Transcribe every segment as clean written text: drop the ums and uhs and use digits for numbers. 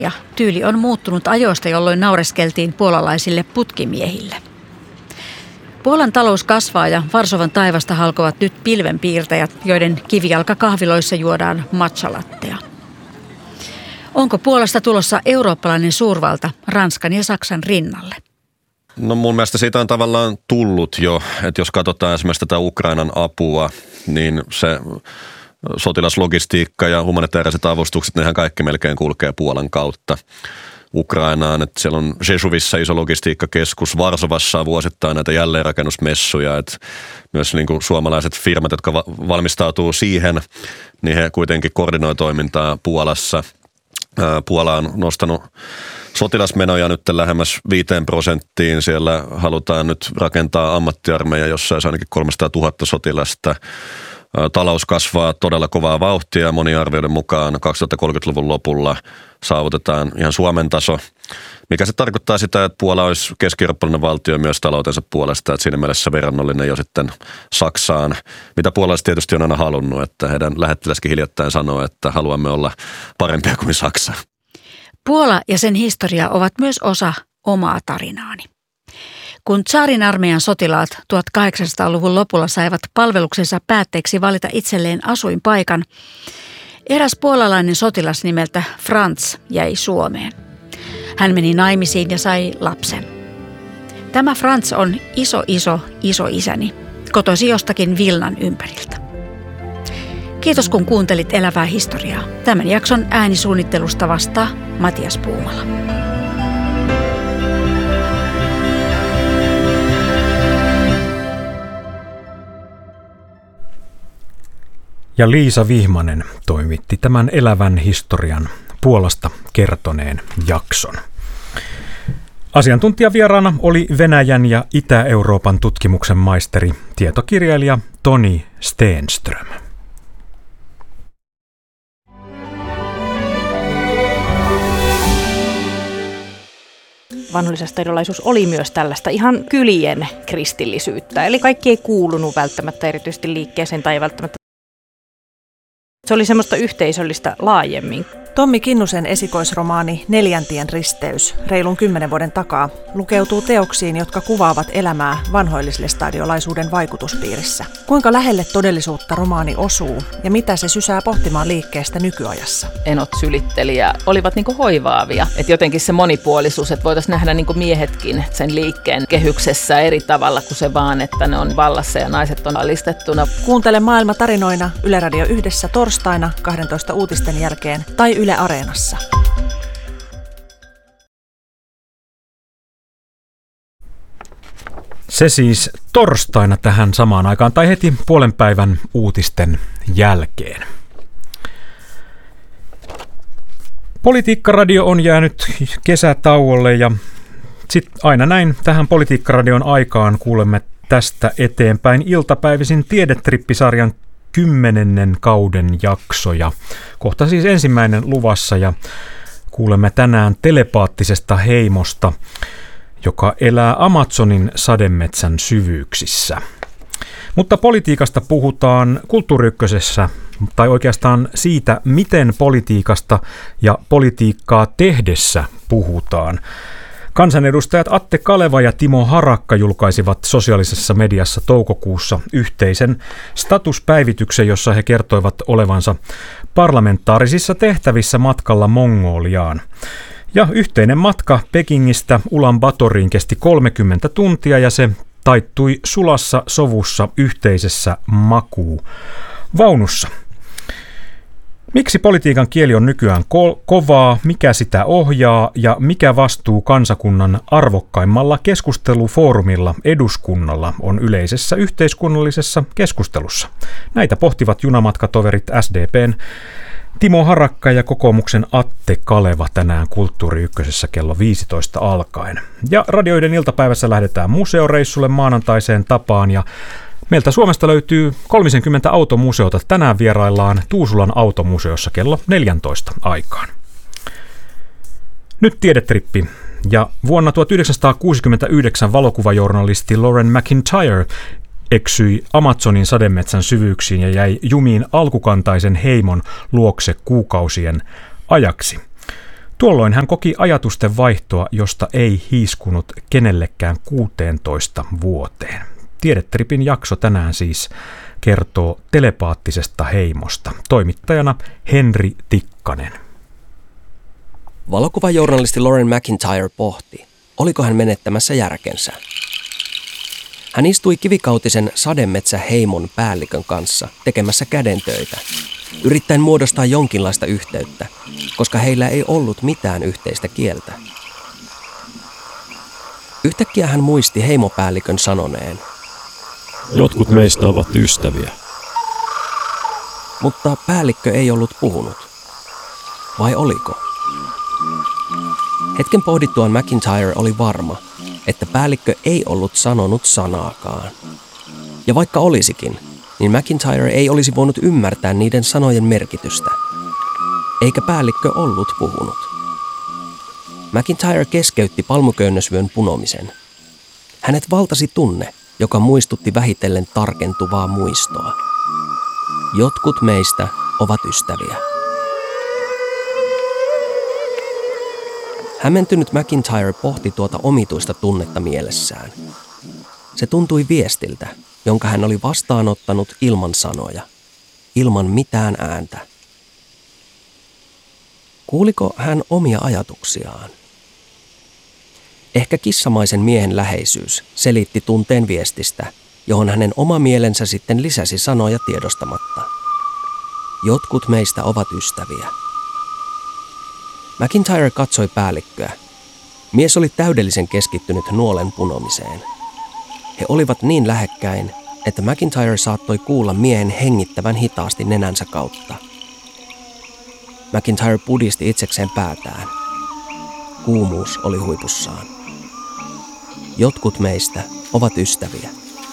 Ja tyyli on muuttunut ajoista, jolloin naureskeltiin puolalaisille putkimiehille. Puolan talous kasvaa ja Varsovan taivasta halkovat nyt pilvenpiirtäjät, joiden kivijalkakahviloissa juodaan matchalattea. Onko Puolasta tulossa eurooppalainen suurvalta Ranskan ja Saksan rinnalle? No mun mielestä siitä on tavallaan tullut jo, että jos katsotaan esimerkiksi tätä Ukrainan apua, niin se sotilaslogistiikka ja humanitaariset avustukset, nehän kaikki melkein kulkee Puolan kautta Ukrainaan. Että siellä on Rzeszówissa iso logistiikkakeskus, Varsovassa on vuosittain näitä jälleenrakennusmessuja, että myös niin kuin suomalaiset firmat, jotka valmistautuu siihen, niin he kuitenkin koordinoi toimintaa Puolassa. Puola on nostanut sotilasmenoja nyt lähemmäs 5%. Siellä halutaan nyt rakentaa ammattiarmeija, jossa olisi ainakin 300 000 sotilasta. Talous kasvaa todella kovaa vauhtia. Monien arvioiden mukaan 2030-luvun lopulla saavutetaan ihan Suomen taso, mikä se tarkoittaa sitä, että Puola olisi keski-eurooppalainen valtio myös taloutensa puolesta, että siinä mielessä verrannollinen jo sitten Saksaan, mitä puolalaiset tietysti on aina halunnut, että heidän lähettiläskin hiljattain sanoo, että haluamme olla parempia kuin Saksa. Puola ja sen historia ovat myös osa omaa tarinaani. Kun tsaarin armeijan sotilaat 1800-luvun lopulla saivat palveluksensa päätteeksi valita itselleen asuinpaikan, eräs puolalainen sotilas nimeltä Franz jäi Suomeen. Hän meni naimisiin ja sai lapsen. Tämä Franz on iso isäni, kotoisin jostakin Vilnan ympäriltä. Kiitos kun kuuntelit Elävää historiaa. Tämän jakson äänisuunnittelusta vastaa Matias Puumala. Ja Liisa Vihmanen toimitti tämän Elävän historian Puolasta kertoneen jakson. Asiantuntijavieraana oli Venäjän ja Itä-Euroopan tutkimuksen maisteri, tietokirjailija Toni Stenström. Vanhoillisessa stadiolaisuus oli myös tällaista ihan kylien kristillisyyttä. Eli kaikki ei kuulunut välttämättä erityisesti liikkeeseen tai välttämättä. Se oli semmoista yhteisöllistä laajemmin. Tommi Kinnusen esikoisromaani Neljäntien risteys, reilun 10 vuoden takaa, lukeutuu teoksiin, jotka kuvaavat elämää vanhoillislestadiolaisuuden vaikutuspiirissä. Kuinka lähelle todellisuutta romaani osuu ja mitä se sysää pohtimaan liikkeestä nykyajassa? Enot sylitteli ja olivat niinku hoivaavia. Et jotenkin se monipuolisuus, että voitaisiin nähdä niinku miehetkin sen liikkeen kehyksessä eri tavalla kuin se vaan, että ne on vallassa ja naiset on alistettuna. Kuuntele Maailma tarinoina Yle Radio 1 torstaina 12 uutisten jälkeen tai Yle Areenassa. Se siis torstaina tähän samaan aikaan tai heti puolen päivän uutisten jälkeen. Politiikkaradio on jäänyt kesätauolle ja sitten aina näin tähän Politiikkaradion aikaan kuulemme tästä eteenpäin iltapäivisin Tiedetrippisarjan 10. kauden jaksoja. Kohta siis ensimmäinen luvassa ja kuulemme tänään telepaattisesta heimosta, joka elää Amazonin sademetsän syvyyksissä. Mutta politiikasta puhutaan Kulttuuri Ykkösessä, tai oikeastaan siitä, miten politiikasta ja politiikkaa tehdessä puhutaan. Kansanedustajat Atte Kaleva ja Timo Harakka julkaisivat sosiaalisessa mediassa toukokuussa yhteisen statuspäivityksen, jossa he kertoivat olevansa parlamentaarisissa tehtävissä matkalla Mongoliaan. Ja yhteinen matka Pekingistä Ulaanbaatoriin kesti 30 tuntia ja se taittui sulassa sovussa yhteisessä makuuvaunussa. Miksi politiikan kieli on nykyään kovaa, mikä sitä ohjaa ja mikä vastuu kansakunnan arvokkaimmalla keskustelufoorumilla eduskunnalla on yleisessä yhteiskunnallisessa keskustelussa? Näitä pohtivat junamatkatoverit SDP:n Timo Harakka ja kokoomuksen Atte Kaleva tänään Kulttuuri Ykkösessä kello 15 alkaen. Ja radioiden iltapäivässä lähdetään museoreissulle maanantaiseen tapaan ja meiltä Suomesta löytyy 30 automuseota. Tänään vieraillaan Tuusulan automuseossa kello 14 aikaan. Nyt tiedetrippi. Ja vuonna 1969 valokuvajournalisti Lauren McIntyre eksyi Amazonin sademetsän syvyyksiin ja jäi jumiin alkukantaisen heimon luokse kuukausien ajaksi. Tuolloin hän koki ajatusten vaihtoa, josta ei hiiskunut kenellekään 16 vuoteen. Tiedetripin jakso tänään siis kertoo telepaattisesta heimosta. Toimittajana Henri Tikkanen. Valokuvajournalisti Lauren McIntyre pohti, oliko hän menettämässä järkensä. Hän istui kivikautisen sademetsäheimon päällikön kanssa tekemässä kädentöitä, yrittäen muodostaa jonkinlaista yhteyttä, koska heillä ei ollut mitään yhteistä kieltä. Yhtäkkiä hän muisti heimopäällikön sanoneen: "Jotkut meistä ovat ystäviä." Mutta päällikkö ei ollut puhunut. Vai oliko? Hetken pohdittuaan McIntyre oli varma, että päällikkö ei ollut sanonut sanaakaan. Ja vaikka olisikin, niin McIntyre ei olisi voinut ymmärtää niiden sanojen merkitystä. Eikä päällikkö ollut puhunut. McIntyre keskeytti palmuköynnösvyön punomisen. Hänet valtasi tunne, joka muistutti vähitellen tarkentuvaa muistoa. Jotkut meistä ovat ystäviä. Hämmentynyt McIntyre pohti tuota omituista tunnetta mielessään. Se tuntui viestiltä, jonka hän oli vastaanottanut ilman sanoja, ilman mitään ääntä. Kuuliko hän omia ajatuksiaan? Ehkä kissamaisen miehen läheisyys selitti tunteen viestistä, johon hänen oma mielensä sitten lisäsi sanoja tiedostamatta. Jotkut meistä ovat ystäviä. McIntyre katsoi päällikköä. Mies oli täydellisen keskittynyt nuolen punomiseen. He olivat niin lähekkäin, että McIntyre saattoi kuulla miehen hengittävän hitaasti nenänsä kautta. McIntyre pudisti itsekseen päätään. Kuumuus oli huipussaan. Jotkut meistä ovat ystäviä.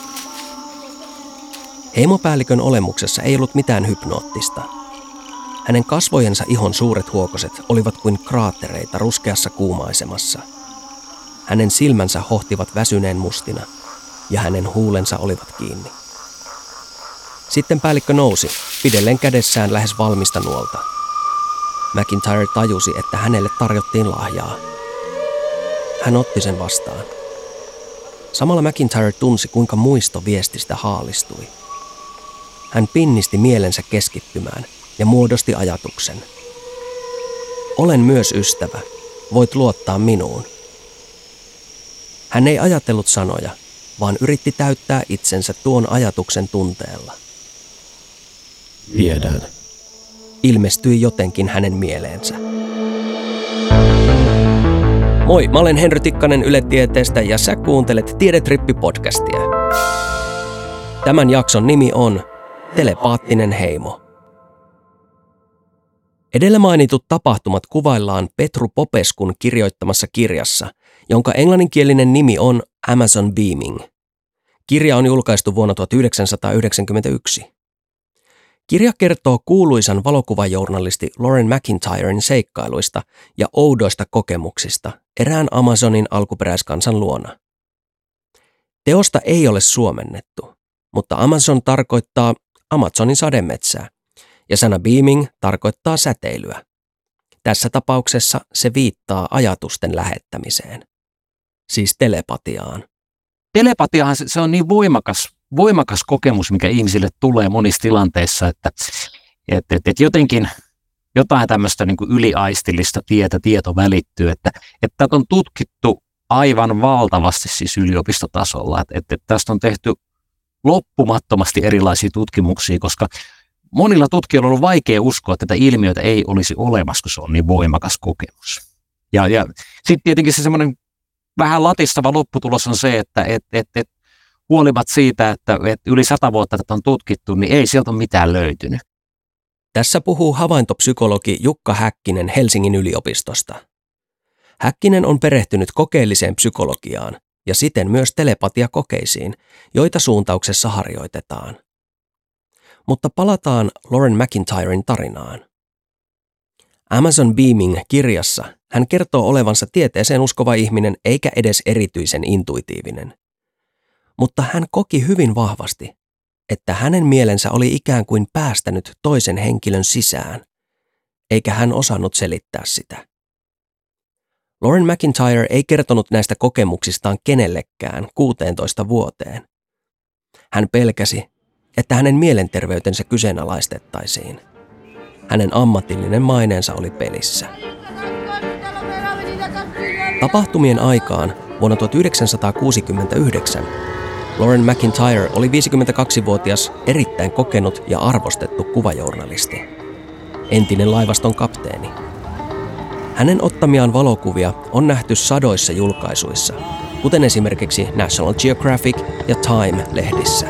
Heimopäällikön olemuksessa ei ollut mitään hypnoottista. Hänen kasvojensa ihon suuret huokoset olivat kuin kraattereita ruskeassa kuumaisemassa. Hänen silmänsä hohtivat väsyneen mustina ja hänen huulensa olivat kiinni. Sitten päällikkö nousi, pidellen kädessään lähes valmista nuolta. McIntyre tajusi, että hänelle tarjottiin lahjaa. Hän otti sen vastaan. Samalla McIntyre tunsi, kuinka muisto viestistä haalistui. Hän pinnisti mielensä keskittymään ja muodosti ajatuksen. Olen myös ystävä. Voit luottaa minuun. Hän ei ajatellut sanoja, vaan yritti täyttää itsensä tuon ajatuksen tunteella. Tiedän. Ilmestyi jotenkin hänen mieleensä. Moi, mä olen Henri Tikkanen Yle Tieteestä ja sä kuuntelet Tiedetrippi-podcastia. Tämän jakson nimi on Telepaattinen heimo. Edellä mainitut tapahtumat kuvaillaan Petru Popeskun kirjoittamassa kirjassa, jonka englanninkielinen nimi on Amazon Beaming. Kirja on julkaistu vuonna 1991. Kirja kertoo kuuluisan valokuvajournalisti Lauren McIntyren seikkailuista ja oudoista kokemuksista erään Amazonin alkuperäiskansan luona. Teosta ei ole suomennettu, mutta Amazon tarkoittaa Amazonin sademetsää ja sana beaming tarkoittaa säteilyä. Tässä tapauksessa se viittaa ajatusten lähettämiseen, siis telepatiaan. Telepatiahan se on niin voimakas kokemus, mikä ihmisille tulee monissa tilanteissa, että jotenkin jotain tämmöistä niin kuin yliaistillista tieto välittyy, että tätä on tutkittu aivan valtavasti siis yliopistotasolla, että tästä on tehty loppumattomasti erilaisia tutkimuksia, koska monilla tutkijoilla on ollut vaikea uskoa, että tätä ilmiötä ei olisi olemassa, kun se on niin voimakas kokemus. Ja sitten tietenkin se semmoinen vähän latistava lopputulos on se, että huolimatta siitä, että yli 100 vuotta tätä on tutkittu, niin ei sieltä ole mitään löytynyt. Tässä puhuu havaintopsykologi Jukka Häkkinen Helsingin yliopistosta. Häkkinen on perehtynyt kokeelliseen psykologiaan ja siten myös telepatiakokeisiin, joita suuntauksessa harjoitetaan. Mutta palataan Lauren McIntyren tarinaan. Amazon Beaming-kirjassa hän kertoo olevansa tieteeseen uskova ihminen eikä edes erityisen intuitiivinen. Mutta hän koki hyvin vahvasti, että hänen mielensä oli ikään kuin päästänyt toisen henkilön sisään, eikä hän osannut selittää sitä. Lauren McIntyre ei kertonut näistä kokemuksistaan kenellekään 16 vuoteen. Hän pelkäsi, että hänen mielenterveytensä kyseenalaistettaisiin. Hänen ammatillinen maineensa oli pelissä. Tapahtumien aikaan vuonna 1969 Lauren McIntyre oli 52-vuotias, erittäin kokenut ja arvostettu kuvajournalisti. Entinen laivaston kapteeni. Hänen ottamiaan valokuvia on nähty sadoissa julkaisuissa, kuten esimerkiksi National Geographic ja Time-lehdissä.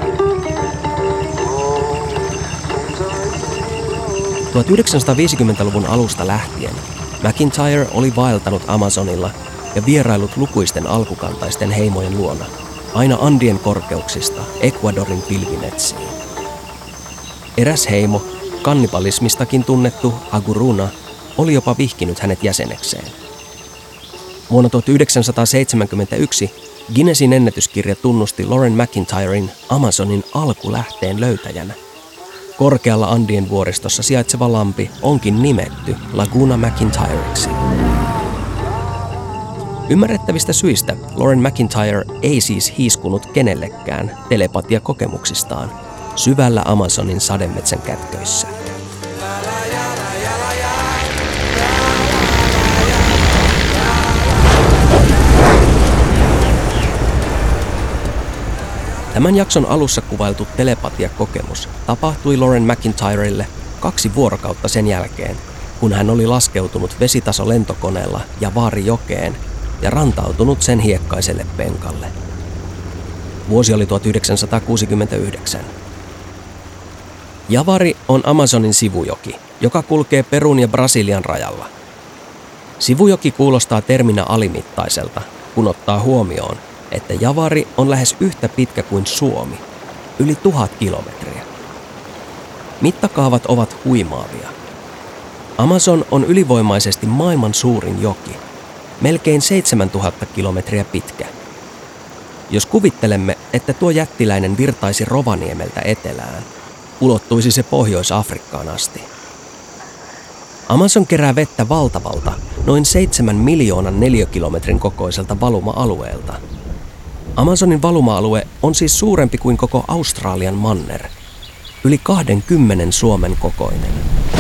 1950-luvun alusta lähtien McIntyre oli vaeltanut Amazonilla ja vieraillut lukuisten alkukantaisten heimojen luona, aina Andien korkeuksista Ecuadorin pilvinetsiin. Eräs heimo, kannibalismistakin tunnettu Aguruna, oli jopa vihkinyt hänet jäsenekseen. Vuonna 1971 Guinnessin ennätyskirja tunnusti Lauren McIntyren Amazonin alkulähteen löytäjänä. Korkealla Andien vuoristossa sijaitseva lampi onkin nimetty Laguna McIntyreksi. Ymmärrettävistä syistä Lauren McIntyre ei siis hiiskunut kenellekään telepatiakokemuksistaan syvällä Amazonin sademetsän kätköissä. Tämän jakson alussa kuvailtu telepatiakokemus tapahtui Lauren McIntyrelle 2 vuorokautta sen jälkeen, kun hän oli laskeutunut vesitasolentokoneella Javari-jokeen ja rantautunut sen hiekkaiselle penkalle. Vuosi oli 1969. Javari on Amazonin sivujoki, joka kulkee Perun ja Brasilian rajalla. Sivujoki kuulostaa terminä alimittaiselta, kun ottaa huomioon, että Javari on lähes yhtä pitkä kuin Suomi, yli 1000 kilometriä. Mittakaavat ovat huimaavia. Amazon on ylivoimaisesti maailman suurin joki, melkein 7000 kilometriä pitkä. Jos kuvittelemme, että tuo jättiläinen virtaisi Rovaniemeltä etelään, ulottuisi se Pohjois-Afrikkaan asti. Amazon kerää vettä valtavalta, noin 7 miljoonan neliökilometrin kokoiselta valuma-alueelta. Amazonin valuma-alue on siis suurempi kuin koko Australian manner, yli 20 Suomen kokoinen.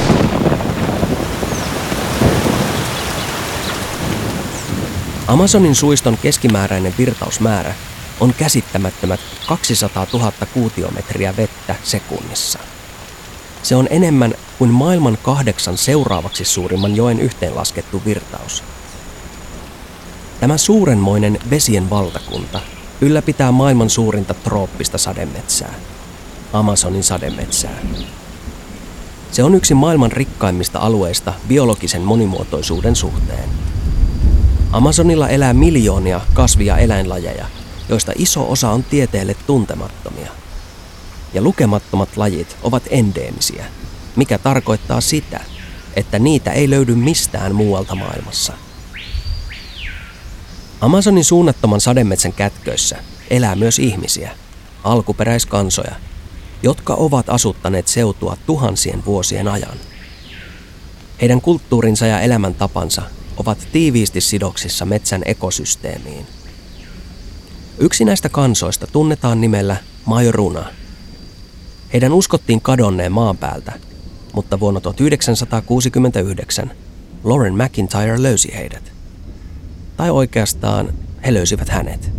Amazonin suiston keskimääräinen virtausmäärä on käsittämättömät 200 000 kuutiometriä vettä sekunnissa. Se on enemmän kuin maailman 8 seuraavaksi suurimman joen yhteenlaskettu virtaus. Tämä suurenmoinen vesien valtakunta ylläpitää maailman suurinta trooppista sademetsää, Amazonin sademetsää. Se on yksi maailman rikkaimmista alueista biologisen monimuotoisuuden suhteen. Amazonilla elää miljoonia kasvi- ja eläinlajeja, joista iso osa on tieteelle tuntemattomia. Ja lukemattomat lajit ovat endeemisiä, mikä tarkoittaa sitä, että niitä ei löydy mistään muualta maailmassa. Amazonin suunnattoman sademetsän kätköissä elää myös ihmisiä, alkuperäiskansoja, jotka ovat asuttaneet seutua tuhansien vuosien ajan. Heidän kulttuurinsa ja elämäntapansa ovat tiiviisti sidoksissa metsän ekosysteemiin. Yksi näistä kansoista tunnetaan nimellä Majoruna. Heidän uskottiin kadonneen maan päältä, mutta vuonna 1969 Lauren McIntyre löysi heidät. Tai oikeastaan he löysivät hänet.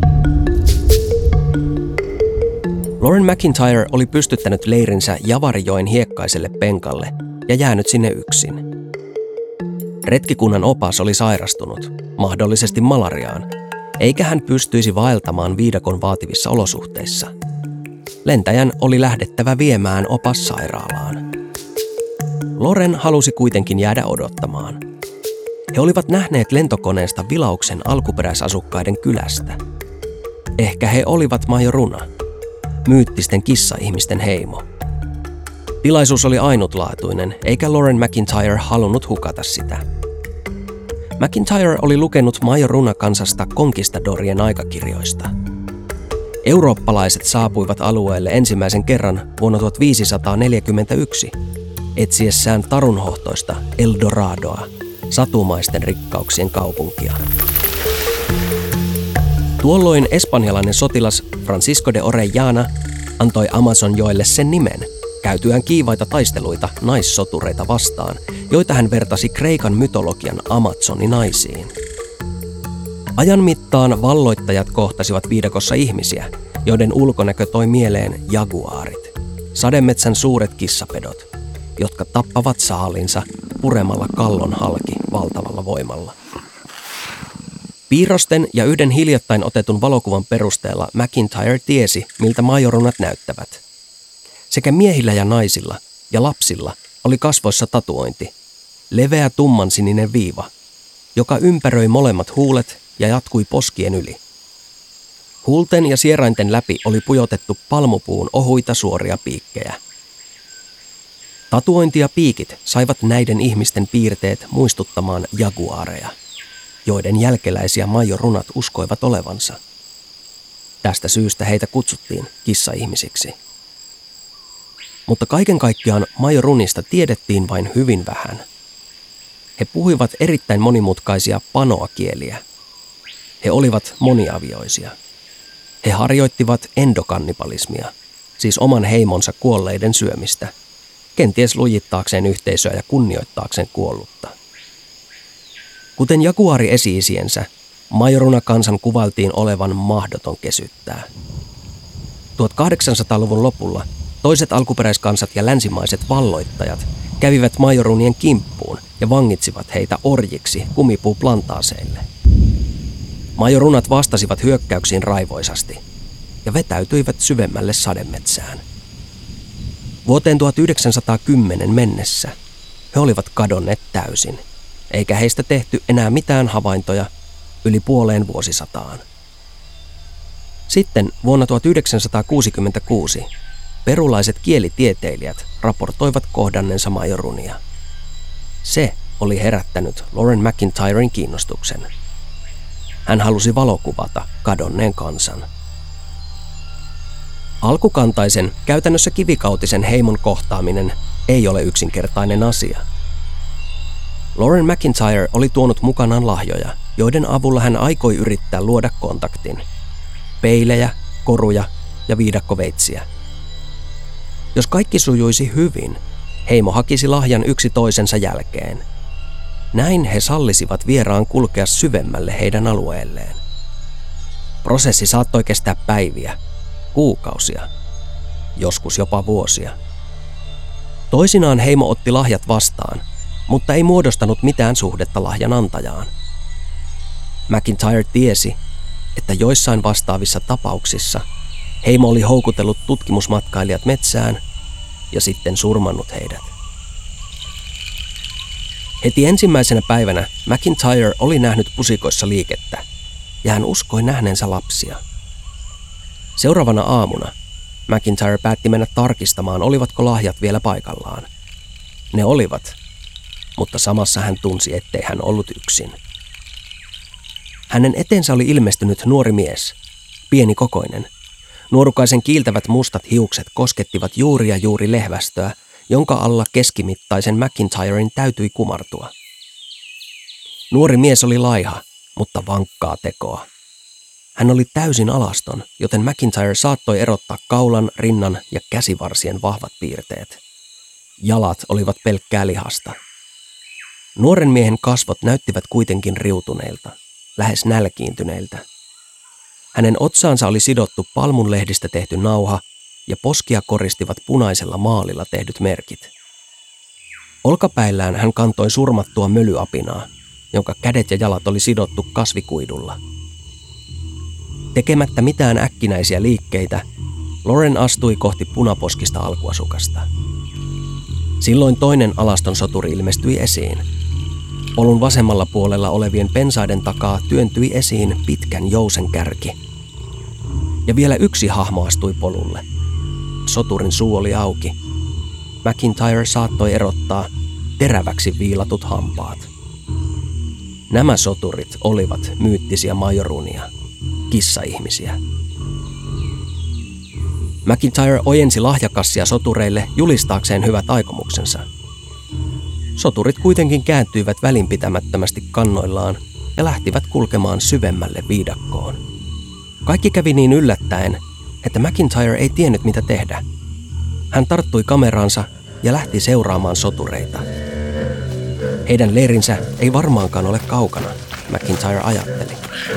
Lauren McIntyre oli pystyttänyt leirinsä Javarijoen hiekkaiselle penkalle ja jäänyt sinne yksin. Retkikunnan opas oli sairastunut, mahdollisesti malariaan, eikä hän pystyisi vaeltamaan viidakon vaativissa olosuhteissa. Lentäjän oli lähdettävä viemään opas sairaalaan. Lauren halusi kuitenkin jäädä odottamaan. He olivat nähneet lentokoneesta vilauksen alkuperäisasukkaiden kylästä. Ehkä he olivat Majoruna, myyttisten kissa-ihmisten heimo. Tilaisuus oli ainutlaatuinen, eikä Lauren McIntyre halunnut hukata sitä. McIntyre oli lukenut Majoruna-kansasta konkistadorien aikakirjoista. Eurooppalaiset saapuivat alueelle ensimmäisen kerran vuonna 1541, etsiessään tarunhohtoista Eldoradoa, satumaisten rikkauksien kaupunkia. Tuolloin espanjalainen sotilas Francisco de Orellana antoi Amazonjoelle sen nimen, käytyään kiivaita taisteluita naissotureita vastaan, joita hän vertasi Kreikan mytologian Amazoninaisiin. Ajan mittaan valloittajat kohtasivat viidakossa ihmisiä, joiden ulkonäkö toi mieleen jaguaarit, sademetsän suuret kissapedot, jotka tappavat saalinsa puremalla kallon halki valtavalla voimalla. Piirrosten ja yhden hiljattain otetun valokuvan perusteella McIntyre tiesi, miltä majorunat näyttävät. Sekä miehillä ja naisilla ja lapsilla oli kasvoissa tatuointi, leveä tummansininen viiva, joka ympäröi molemmat huulet ja jatkui poskien yli. Huulten ja sierainten läpi oli pujotettu palmupuun ohuita suoria piikkejä. Tatuointi ja piikit saivat näiden ihmisten piirteet muistuttamaan jaguaareja, joiden jälkeläisiä majorunat uskoivat olevansa. Tästä syystä heitä kutsuttiin kissa-ihmisiksi. Mutta kaiken kaikkiaan majorunista tiedettiin vain hyvin vähän. He puhuivat erittäin monimutkaisia panoa-kieliä. He olivat moniavioisia. He harjoittivat endokannibalismia, siis oman heimonsa kuolleiden syömistä, kenties lujittaakseen yhteisöä ja kunnioittaakseen kuollutta. Kuten jaguaari esi-isiensä, majoruna-kansan kuvailtiin olevan mahdoton kesyttää. 1800-luvun lopulla toiset alkuperäiskansat ja länsimaiset valloittajat kävivät majorunien kimppuun ja vangitsivat heitä orjiksi kumipuuplantaaseille. Majorunat vastasivat hyökkäyksiin raivoisasti ja vetäytyivät syvemmälle sademetsään. Vuoteen 1910 mennessä he olivat kadonneet täysin, eikä heistä tehty enää mitään havaintoja yli puoleen vuosisataan. Sitten vuonna 1966 perulaiset kielitieteilijät raportoivat kohdanneensa majorunia. Se oli herättänyt Lauren McIntyren kiinnostuksen. Hän halusi valokuvata kadonneen kansan. Alkukantaisen, käytännössä kivikautisen heimon kohtaaminen ei ole yksinkertainen asia. Lauren McIntyre oli tuonut mukanaan lahjoja, joiden avulla hän aikoi yrittää luoda kontaktin. Peilejä, koruja ja viidakkoveitsiä. Jos kaikki sujuisi hyvin, heimo hakisi lahjan yksi toisensa jälkeen. Näin he sallisivat vieraan kulkea syvemmälle heidän alueelleen. Prosessi saattoi kestää päiviä, kuukausia, joskus jopa vuosia. Toisinaan heimo otti lahjat vastaan, mutta ei muodostanut mitään suhdetta lahjan antajaan. McIntyre tiesi, että joissain vastaavissa tapauksissa heimo oli houkutellut tutkimusmatkailijat metsään ja sitten surmannut heidät. Heti ensimmäisenä päivänä McIntyre oli nähnyt pusikoissa liikettä ja hän uskoi nähneensä lapsia. Seuraavana aamuna McIntyre päätti mennä tarkistamaan, olivatko lahjat vielä paikallaan. Ne olivat, mutta samassa hän tunsi, ettei hän ollut yksin. Hänen eteensä oli ilmestynyt nuori mies, pienikokoinen. Nuorukaisen kiiltävät mustat hiukset koskettivat juuri ja juuri lehvästöä, jonka alla keskimittaisen McIntyren täytyi kumartua. Nuori mies oli laiha, mutta vankkaa tekoa. Hän oli täysin alaston, joten McIntyre saattoi erottaa kaulan, rinnan ja käsivarsien vahvat piirteet. Jalat olivat pelkkää lihasta. Nuoren miehen kasvot näyttivät kuitenkin riutuneilta, lähes nälkiintyneiltä. Hänen otsaansa oli sidottu palmunlehdistä tehty nauha ja poskia koristivat punaisella maalilla tehdyt merkit. Olkapäillään hän kantoi surmattua mölyapinaa, jonka kädet ja jalat oli sidottu kasvikuidulla. Tekemättä mitään äkkinäisiä liikkeitä, Lauren astui kohti punaposkista alkuasukasta. Silloin toinen alaston soturi ilmestyi esiin. Polun vasemmalla puolella olevien pensaiden takaa työntyi esiin pitkän jousen kärki. Ja vielä yksi hahmo astui polulle. Soturin suu oli auki. McIntyre saattoi erottaa teräväksi viilatut hampaat. Nämä soturit olivat myyttisiä majorunia, kissa-ihmisiä. McIntyre ojensi lahjakassia sotureille julistaakseen hyvät aikomuksensa. Soturit kuitenkin kääntyivät välinpitämättömästi kannoillaan ja lähtivät kulkemaan syvemmälle viidakkoon. Kaikki kävi niin yllättäen, että McIntyre ei tiennyt mitä tehdä. Hän tarttui kameraansa ja lähti seuraamaan sotureita. Heidän leirinsä ei varmaankaan ole kaukana, McIntyre ajatteli.